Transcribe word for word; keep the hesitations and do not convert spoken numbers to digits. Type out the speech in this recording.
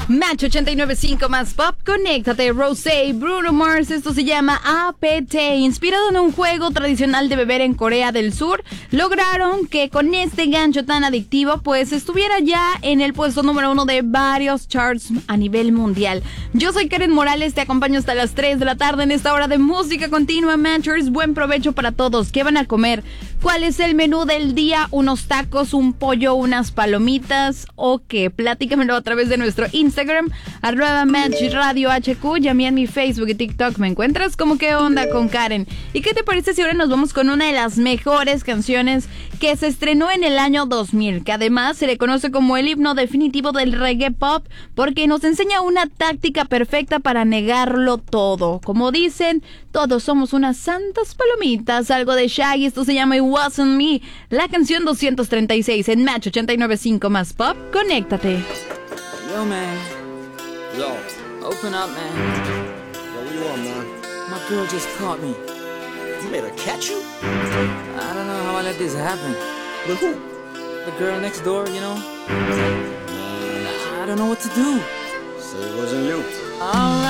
Match ochenta y nueve punto cinco más pop, conéctate, Rosé, Bruno Mars, esto se llama A P T, inspirado en un juego tradicional de beber en Corea del Sur, lograron que con este gancho tan adictivo, pues estuviera ya en el puesto número uno de varios charts a nivel mundial. Yo soy Karen Morales, te acompaño hasta las tres de la tarde en esta hora de música continua, Matchers, buen provecho para todos. ¿Qué van a comer? ¿Cuál es el menú del día? ¿Unos tacos, un pollo, unas palomitas o qué? Platícamelo a través de nuestro Instagram, arroba Match Radio H Q, y a mí en mi Facebook y TikTok me encuentras como ¿Qué onda con Karen? ¿Y qué te parece si ahora nos vamos con una de las mejores canciones que se estrenó en el año dos mil, que además se le conoce como el himno definitivo del reggae pop, porque nos enseña una táctica perfecta para negarlo todo? Como dicen, todos somos unas santas palomitas. Algo de Shaggy, esto se llama It Wasn't Me, la canción doscientos treinta y seis en Match ochenta y nueve punto cinco más pop, conéctate. Yo, man. Yo. Open up, man. Yo, what you want, man? My girl just caught me. You made her catch you? I don't know how I let this happen. With who? The girl next door, you know? I don't know what to do. So it wasn't you. All right.